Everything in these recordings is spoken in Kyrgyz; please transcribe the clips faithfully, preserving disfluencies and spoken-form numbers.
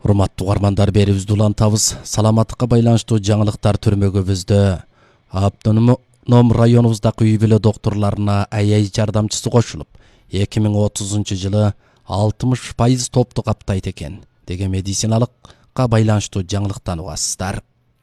Урматтуу угармандар, берибизди улантабыз. Саламаттыкка байланыштуу жаңылыктар түрмөгүбүздө. Автоном районубуздагы үй бүлө доктурларына АЯй жардамчысы кошулуп, эки миң отузунчу жылы алтымыш пайыз топту каптайт экен деген медициналыкка байланыштуу жаңылыктан угасыздар.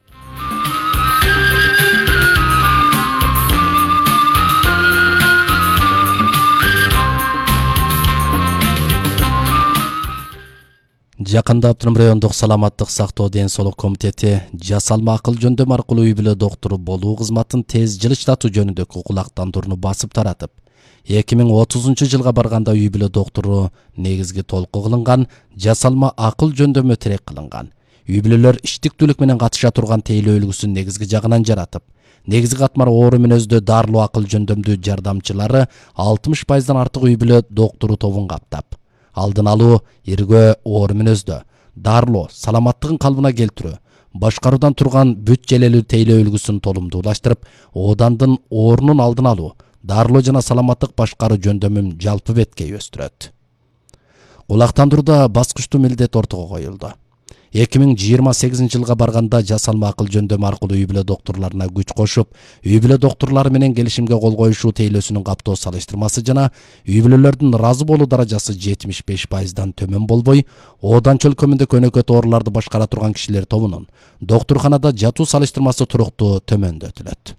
Жакында Автоном райондук саламаттык сактоо ден соолук комитети жасалма акыл жөндөм аркылуу үй бүлө доктуру болуу кызматын тез жылыштатуу жөнүндөгү кулактандырууну басып таратып, эки миң отузунчу жылга барганда үй бүлө доктуру негизги толку кылынган жасалма акыл жөндөмү терек кылынган. Үй бүлөлөр иштиктүүлүк менен катыша турган тейлөө үлгүсүн негизги жагынан жаратып, негизги катмар оору мүнөздө дарылуу акыл жөндөмдүү жардамчылары алтымыш пайыздан артык үй бүлө доктуру тобун каптап, алдын алуу, иргөө, оору мүнөздө дарылоо, саламаттыгын калыбына келтирүү, башкаруудан турган бүт желелүү тейлөө үлгүсүн толумдуулаштырып, оодандын оорунун алдын алуу, дарылоо жана саламаттык башкаруу жөндөмүн жалпы бетке өстүрөт. Кулактандырууда баскычтуу милдет ортого коюлду. эки миң жыйырма сегизинчи жылга барганда жасалма акыл жөндөм аркылуу үй бүлө доктурларына күч кошуп, үй бүлө доктурлары менен келишимге кол коюшуу тейлөөсүнүн каптоо салыштырмасы жана үй бүлөлөрдүн ыраазы болуу даражасы жетимиш беш пайыздан төмөн болбой, оодан чөлкөмүндө көнөкөт ооруларды башкара турган кишилер тобунун доктурканада жатуу салыштырмасы туруктуу төмөндөтүлөт.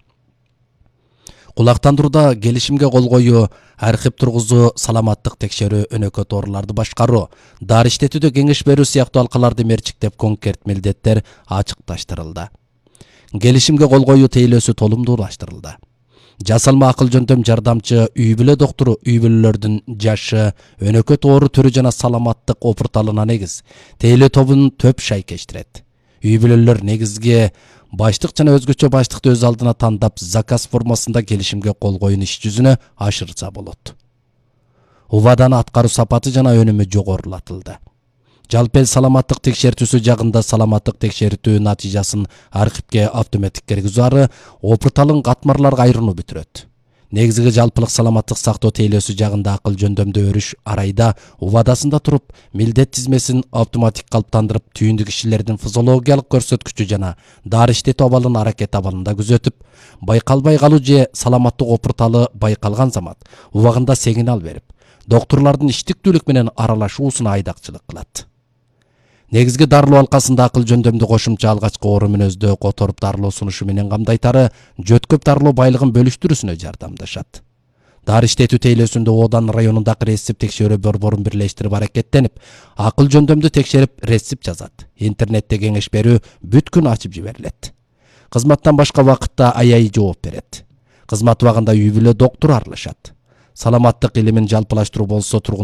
Кулактандырууда келишимге кол коюу, архив тургузуу, саламаттык текшерүү, өнөкөт ооруларды башкаруу, дары иштетүүдө кеңеш берүү сыяктуу алкаларды мерчиктеп конкрет милдеттер ачыкташтырылды. Келишимге кол коюу тейлөөсү толумдуулаштырылды. Жасалма акыл жөндөм жардамчы үй бүлө доктуру үй бүлөлөрдүн жашы, өнөкөт оору түрү жана саламаттык опурталына негиз тейлөө тобун төп шайкештирет. Үй бүлөлөр негизги баштык жана өзгөчө баштыкты өз алдына тандап, заказ формасында келишимге кол коюун иш жүзүнө ашырса болот. Убадан аткаруу сапаты жана өнүмү жогорулатылды. Жалпы эл саламаттык текшертүүсү жагында саламаттык текшертүү натыйжасын архивге автоматтык киргизүү ары опурталын катмарларга айырууну бүтүрөт. Негизги жалпылык саламаттык сактоо тейлөөсү жагында акыл жөндөмдө өрүш арайда убадасында туруп, милдет тизмесин автоматтык калыптандырып, түйүндү кишилердин физиологиялык көрсөткүчү жана дары иштетүү абалын аракет абалында күзөтүп, байкалбай калуу же саламаттык опурталы байкалган замат убагында сигнал берип, доктурлардын иштиктүүлүк менен аралашуусуна айдакчылык кылат. Негизги дарылоо алкасында акыл жөндөмдү кошумча алгачкы оору мүнөздө которуп дарылоо сунушу менен камдайтары жөткөп дарылоо байлыгын бөлүштүрүүсүнө жардамдашат. Дары иштетүү тейлөөсүндө Оодан районундагы рецепт текшерүү борборун бирлештирип аракеттенип, акыл жөндөмдү текшерип рецепт жазат. Интернетте кеңеш берүү бүт күн ачып жиберилет. Кызматтан башка вакытта АЯй жооп берет. Кызмат убагында үй бүлө доктуру аралашат. Саламаттык илимин жалпылаштыруу болсо